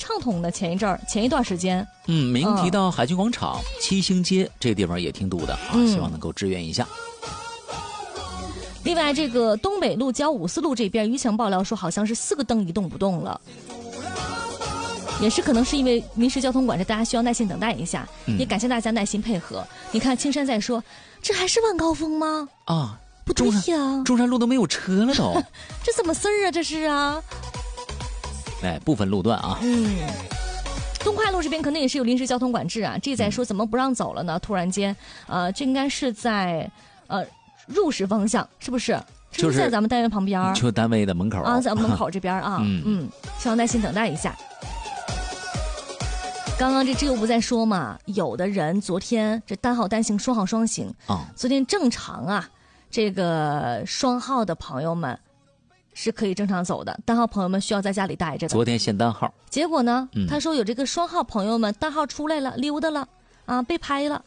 畅通的。前一段时间， 您提到海军广场、七星街这个地方也挺堵的啊，希望能够支援一下。 另外，这个东北路交五四路这边，舆情爆料说好像是4个灯一动不动了，也是可能是因为临时交通管制，大家需要耐心等待一下，也感谢大家耐心配合。你看青山在说，这还是晚高峰吗？ 啊， 不对呀， 中山路都没有车了都， 这怎么事儿啊？这是啊， 部分路段啊， 东快路这边可能也是有临时交通管制啊。这在说怎么不让走了呢？突然间，这应该是在入石方向，是不是？就是在咱们单元旁边， 就单位的门口啊，在门口这边啊，希望耐心等待一下。刚刚这知友不在说嘛，有的人昨天这单号单行双号双行昨天正常啊，这个双号的朋友们是可以正常走的，单号朋友们需要在家里待着的。 昨天限单号， 结果呢，他说有这个双号朋友们单号出来了，溜达了啊，被拍了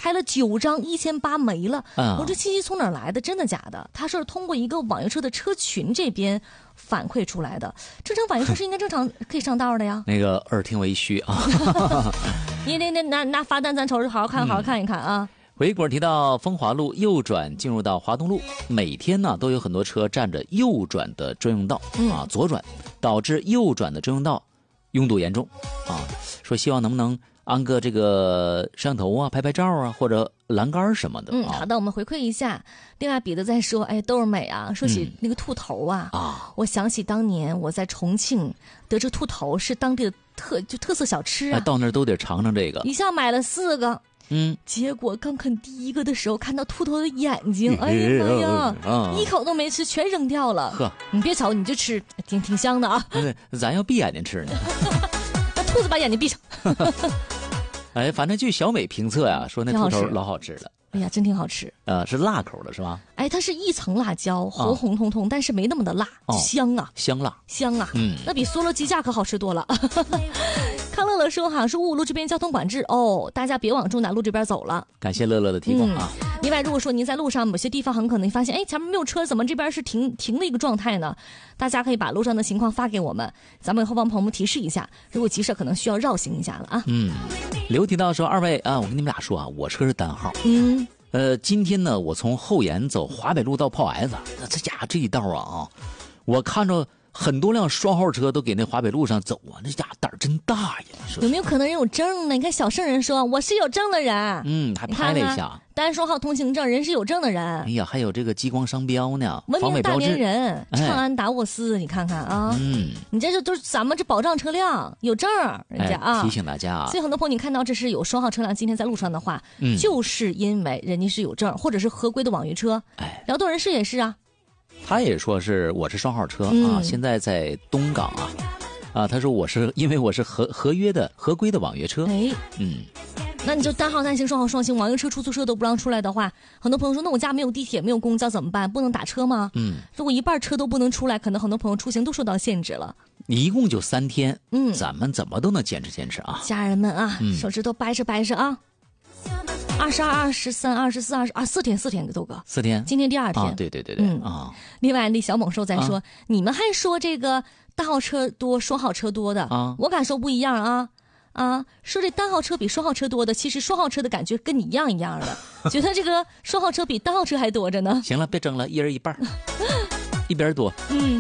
9张，1800没了。我这信息从哪儿来的？真的假的？他说是通过一个网约车的车群这边反馈出来的。正常网约车是应该正常可以上道的呀。 那个耳听为虚啊。 你拿罚单咱瞅着好好看一看啊。 回国提到风华路右转进入到华东路，每天呢都有很多车占着右转的专用道左转，导致右转的专用道拥堵严重啊。说希望能不能安个这个摄像头啊，拍照啊，或者栏杆什么的。 好的，我们回馈一下。另外，彼得在说，豆儿美啊，说起那个兔头我想起当年我在重庆得知兔头是当地的特色小吃啊， 到那儿都得尝尝这个。 一下买了4个。结果刚啃第1个的时候，看到兔头的眼睛，哎呀妈呀，一口都没吃，全扔掉了。 呵， 你别瞅，你就吃，挺香的啊。 咱要闭眼睛吃呢。 那兔子把眼睛闭上。 反正据小美评测呀，说那兔头老好吃了。 哎呀，真挺好吃。 是辣口的是吧？ 它是一层辣椒，红彤彤，但是没那么的辣，香啊， 香辣。 那比梭罗鸡架可好吃多了。康乐乐说说雾路这边交通管制大家别往中南路这边走了。 感谢乐乐的提供啊。 另外，如果说您在路上某些地方很可能发现前面没有车，怎么这边是停的一个状态呢？大家可以把路上的情况发给我们，咱们后方朋友们提示一下，如果急事可能需要绕行一下了啊。 刘提到说2位啊，我跟你们俩说啊，我车是单号。今天呢我从后沿走华北路到炮 S， 这家伙这一道啊，我看着很多辆双号车都给那华北路上走啊，那家伙胆儿真大呀！ 有没有可能人有证呢？你看小圣人说我是有证的人， 还拍了一下单双号通行证，人是有证的人。 哎呀，还有这个激光商标呢， 文明大连人，长安达沃斯，你看看啊，你这都是咱们这保障车辆有证，人家啊， 提醒大家啊。 所以很多朋友你看到这是有双号车辆今天在路上的话，就是因为人家是有证，或者是合规的网约车。辽东人士也是啊。 他也说我是双号车啊，现在在东港他说因为我是合规的网约车。 那你就单号单行双号双行，网约车出租车都不让出来的话，很多朋友说那我家没有地铁没有公交怎么办？不能打车吗？如果一半车都不能出来，可能很多朋友出行都受到限制了。 一共就3天，咱们怎么都能坚持啊。 家人们啊，手指头掰扯啊。22、23、24、4天豆哥 ，4天， 今天第2天。 对另外那小猛兽在说，你们还说这个单号车多双号车多的我感受不一样说这单号车比双号车多的，其实双号车的感觉跟你一样的，觉得这个双号车比单号车还多着呢。 行了，别争了，一人一半，一边多。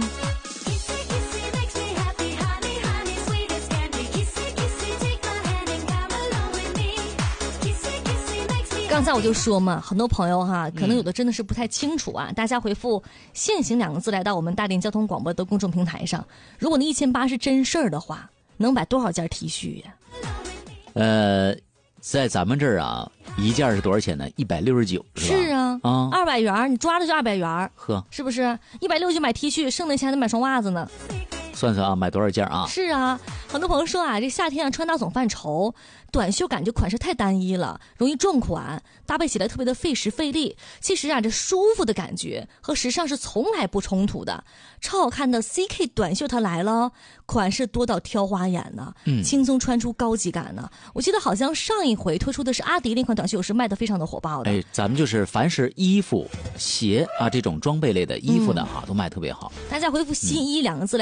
刚才我就说嘛，很多朋友可能有的真的是不太清楚大家回复限行2个字来到我们大连交通广播的公众平台上，如果那1800是真事儿的话，能买多少件 T 恤呀？ 在咱们这儿一件是多少钱呢？169是吧？ 是啊，200元，你抓着就200元，是不是？160买 T 恤，剩那钱还得买双袜子呢。 算买多少件啊？ 是啊，很多朋友说这夏天穿搭总犯愁，短袖感觉款式太单一了，容易撞款，搭配起来特别的费时费力。其实这舒服的感觉和时尚是从来不冲突的。超好看的 CK 短袖它来了，款式多到挑花眼呢，轻松穿出高级感呢。我记得好像上一回推出的是阿迪那款短袖是卖得非常的火爆的。 咱们就是凡是衣服、鞋这种装备类的衣服的都卖特别好。 大家回复新衣2个字来到我们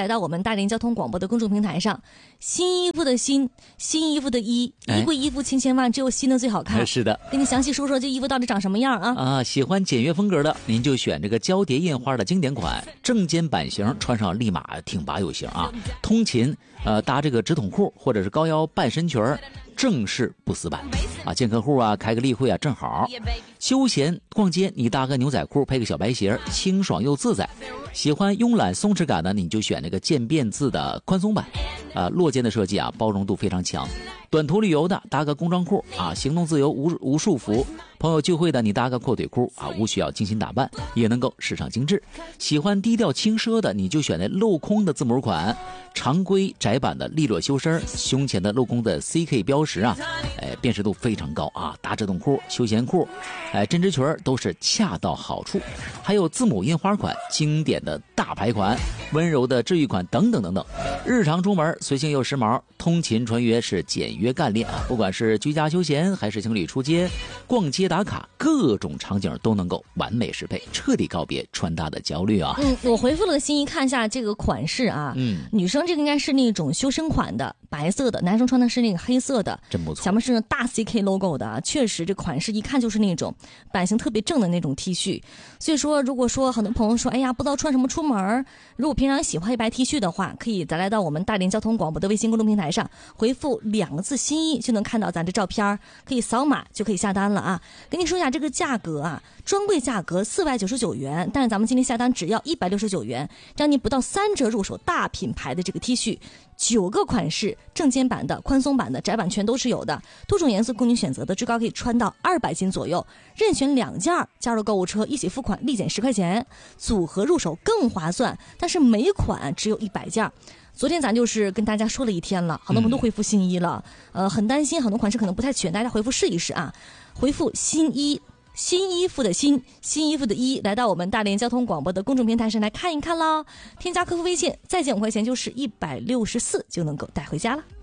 们大连交通广播的公众平台上。新衣服的新，新衣服的衣柜衣服千万，只有新的最好看。 是的， 给你详细说说这衣服到底长什么样啊？ 喜欢简约风格的，您就选这个交叠印花的经典款，正肩版型，穿上立马挺拔有型啊。通勤搭这个直筒裤或者是高腰半身裙，正式不死板啊。见客户啊，开个例会啊，正好。休闲逛街，你搭个牛仔裤配个小白鞋，清爽又自在。喜欢慵懒松弛感的，你就选那个渐变字的宽松版，落肩的设计啊，包容度非常强。短途旅游的搭个工装裤啊，行动自由无束缚。朋友聚会的你搭个阔腿裤啊，无需要精心打扮，也能够时尚精致。喜欢低调轻奢的，你就选那镂空的字母款，常规窄版的利落修身，胸前的镂空的 CK 标识啊，辨识度非常高啊。大直筒裤、休闲裤，针织裙都是恰到好处。还有字母印花款、经典的大牌款、温柔的治愈款等等等等。日常出门随性又时髦，通勤穿越是简约干练啊。不管是居家休闲还是情侣出街、逛街打卡，各种场景都能够完美适配，彻底告别穿搭的焦虑啊。 我回复了个心意，看一下这个款式啊。女生这个应该是那种修身款的，白色的，男生穿的是那个黑色的， 真不错。 咱们是大 CK logo 的，确实这款式一看就是那种版型特别正的那种 T 恤。所以说，如果说很多朋友说，哎呀，不知道穿什么出门，如果平常喜欢黑白 T 恤的话，可以再来到我们大连交通广播的微信公众平台上，回复2个字新衣，就能看到咱这照片，可以扫码就可以下单了啊。跟你说一下这个价格啊，专柜价格499元，但是咱们今天下单只要169元，让你不到3折入手大品牌的这个 T 恤，9个款式，正肩版的、宽松版的、窄版全都是有的，多种颜色供你选择的，最高可以穿到200斤左右，任选2件，加入购物车一起付款，立减10块钱，组合入手更划算，但是每款只有100件。昨天咱就是跟大家说了一天了，很多朋友都恢复新衣了，很担心很多款式可能不太全，大家回复试一试啊，回复新衣。新衣服的新，新衣服的衣，来到我们大连交通广播的公众平台上来看一看喽。添加客服微信，再减5块钱就是164，就能够带回家了。